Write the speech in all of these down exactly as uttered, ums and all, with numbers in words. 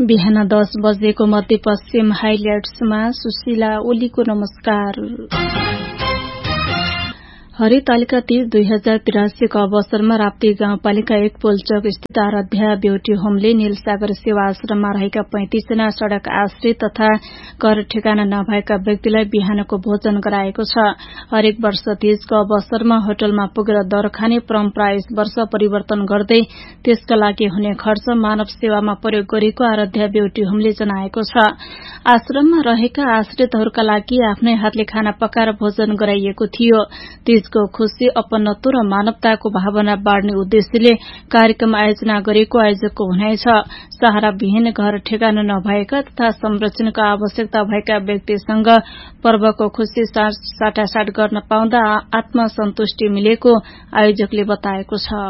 बिहान दस बजेको मध्यपश्चिम हाइलाइट्समा सुशीला ओलीको नमस्कार। हरितालिका तीज दुई हजार तिरासीको अवसरमा राप्ती गाउँपालिका एक पोलचोक स्थित आराध्या ब्यूटी होमले नीलसागर सेवा आश्रममा रहेका पैंतीस जना सड़क आश्रित तथा घर ठेगाना नभएका व्यक्तिलाई बिहानको भोजन गराएको छ। हरेक वर्ष तीजको अवसरमा होटलमा पुगेर दर खाने परम्परा यस वर्ष परिवर्तन गर्दै त्यसका लागि हुने खर्च मानव सेवामा प्रयोग गरेको आराध्या ब्यूटी होमले जनाएको छ। आश्रममा रहेका आश्रितहरूका लागि आफ्नै हातले खाना पकाएर भोजन गराइएको थियो। तीजको खुशी अपनत्व र मानवताको भावना बाँड्ने उद्देश्यले कार्यक्रम आयोजना गरेको आयोजकको भनाइ छ। सहारा विहीन घर ठेगाना नभएका तथा संरक्षणको आवश्यकता भएका व्यक्तिसँग पर्वको खुशी साटासाट गर्न पाउँदा आत्मसन्तुष्टि मिलेको आयोजकले बताएको छ।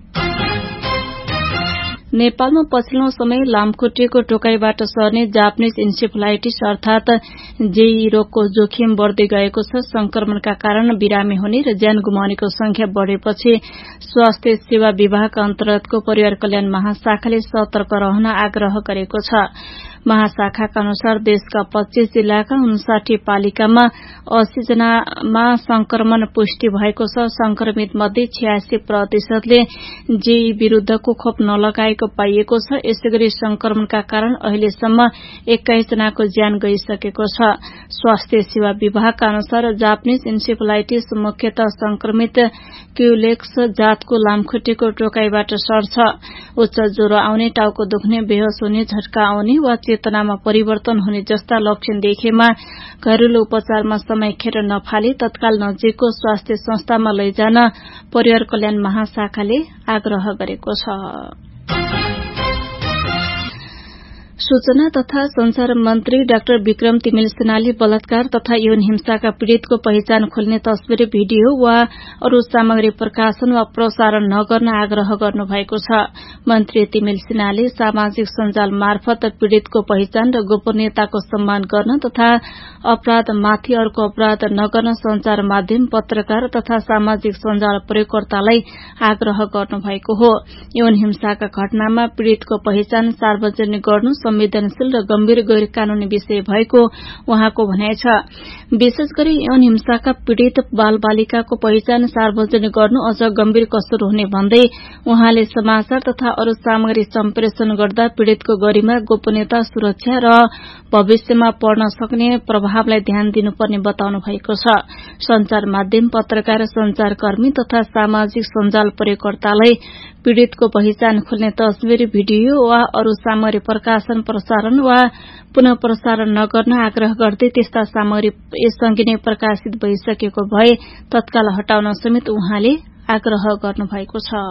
नेपालमा पछिल्लो समय लामखुट्टेको टोकाइबाट सर्ने जापानिज इन्सेफलाइटिस अर्थात जेई रोगको जोखिम बढ़दै गएको छ। संक्रमणका कारण बिरामी हुने र ज्यान गुमाउनेको संख्या बढ़ेपछि स्वास्थ्य सेवा विभाग अन्तर्गतको परिवार कल्याण महाशाखाले सतर्क रहन आग्रह गरेको छ। महाशाखाका अनुसार देशका पच्चीस जिल्लाका उन्साठी पालिकामा अस्सी जनामा संक्रमण पुष्टि भएको छ। संक्रमित मध्ये छयासी प्रतिशतले जेई विरूद्धको खोप नलगाएको पाइएको छ। यसैगरी संक्रमणका कारण अहिलेसम्म एक्काइस जनाको ज्यान गइसकेको छ। स्वास्थ्य सेवा विभागका अनुसार जापानिज इन्सेफलाइटिस मुख्यतः संक्रमित क्युलेक्स जातको लामखुट्टेको टोकाइबाट सर्छ। उच्च ज्वरो आउने, टाउको दुख्ने, बेहोस हुने, झट्का आउने वा चेतनामा परिवर्तन हुने जस्ता लक्षण देखेमा घरेलु उपचारमा समय खेर नफाले तत्काल नजिकको स्वास्थ्य संस्थामा लैजान परिवार कल्याण महाशाखाले आग्रह गरेको छ। सूचना तथा संचार मन्त्री डाक्टर विक्रम तिमिल सेनाले बलात्कार तथा यौन हिंसाका पीड़ितको पहिचान खोल्ने तस्बिर, भिडियो वा अरू सामग्री प्रकाशन वा प्रसारण नगर्न आग्रह गर्नुभएको छ। मन्त्री तिमिल सेनाले सामाजिक सञ्जाल मार्फत पीड़ितको पहिचान र गोपनीयताको सम्मान गर्न तथा अपराधमाथि अर्को अपराध नगर्न संचार माध्यम, पत्रकार तथा सामाजिक सञ्जाल प्रयोगकर्तालाई आग्रह गर्नुभएको हो। यौन हिंसाका घटनामा पीड़ितको पहिचान सार्वजनिक गर्नु संवेदनशील र गम्भीर गैर कानूनी विषय भएको उहाँको भनाइ छ। विशेष गरी यौन हिंसाका पीड़ित बाल बालिकाको पहिचान सार्वजनिक गर्नु अझ गम्भीर कसुर हुने भन्दै उहाँले समाचार तथा अरू सामग्री सम्प्रेषण गर्दा पीड़ितको गरिमा, गोपनीयता, सुरक्षा र भविष्यमा पर्न सक्ने प्रभावलाई ध्यान दिनुपर्ने बताउनु भएको छ। संचार माध्यम, पत्रकार, संचारकर्मी तथा सामाजिक सञ्जाल प्रयोगकर्तालाई पीड़ितको पहिचान खोल्ने तस्बिर, भिडियो वा अरू सामग्री प्रकाशन, प्रसारण वा पुनः प्रसारण नगर्न आग्रह गर्दै त्यस्ता सामग्री यसअघि नै प्रकाशित भइसकेको भए तत्काल हटाउन समेत उहाँले आग्रह गर्नुभएको छ।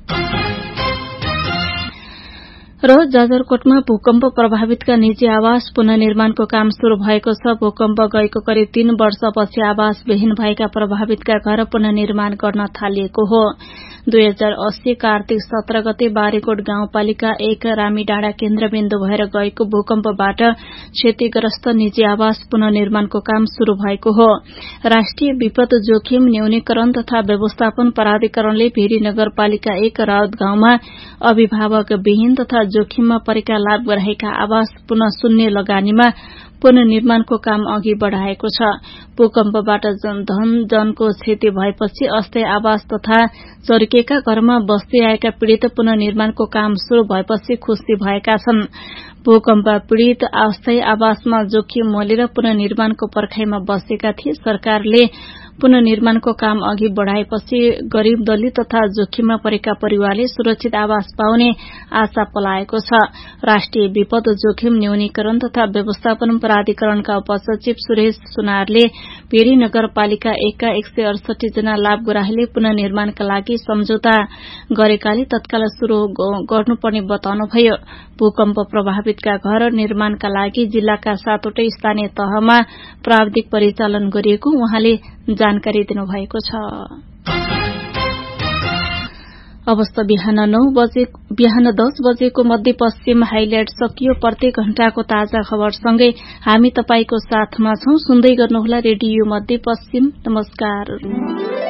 र जाजरकोटमा भूकम्प प्रभावितका निजी आवास पुनर्निर्माणको काम शुरू भएको छ। भूकम्प गएको करिब तीन वर्षपछि आवास विहीन भएका प्रभावितका घर पुनर्निर्माण गर्न थालिएको हो। दुई हजार अस्सी कार्तिक सत्र गते बारेकोट गाउँपालिका एक रामीडाँडा केन्द्रबिन्दु भएर गएको भूकम्पबाट क्षतिग्रस्त निजी आवास पुनर्निर्माणको काम शुरू भएको हो। राष्ट्रिय विपद जोखिम न्यूनीकरण तथा व्यवस्थापन प्राधिकरणले भेरी नगरपालिका एक राउत गाउँमा अभिभावक विहीन तथा जोखिममा परेका लाभ रहेका आवास पुनः शून्य लगानीमा पुनर्निर्माणको काम अघि बढ़ाएको छ। भूकम्पबाट धन जनको क्षति भएपछि अस्थायी आवास तथा चर्किएका घरमा बस्दै आएका पीड़ित पुनर्निर्माणको काम शुरू भएपछि खुशी भएका छन्। भूकम्प पीड़ित अस्थायी आवासमा जोखिम मोलेर पुनर्निर्माणको पर्खाइमा बसेका थिए। सरकारले पुनर्निर्माणको काम अघि बढ़ाएपछि गरीब, दलित तथा जोखिममा परेका परिवारले सुरक्षित आवास पाउने आशा पलाएको छ। राष्ट्रिय विपद जोखिम न्यूनीकरण तथा व्यवस्थापन प्राधिकरणका उपसचिव सुरेश सुनारले भेरी नगरपालिका एकका एक सय अडसठी जना लाभग्राहीले पुनर्निर्माणका लागि सम्झौता गरेकाले तत्काल शुरू गर्नुपर्ने बताउनुभयो। भूकम्प प्रभावितका घर निर्माणका लागि जिल्लाका सातवटै स्थानीय तहमा प्राविधिक परिचालन गरिएको उहाँले जानकारी दिनुभएको छ। अवस्था बिहान नौ बजे बिहान दस बजेको मध्यपश्चिम हाइलाइट सकियो। प्रत्येक घण्टाको ताजा खबरसँगै हामी तपाईको साथमा छौं। सुन्दै गर्नुहोला रेडियो मध्यपश्चिम। नमस्कार।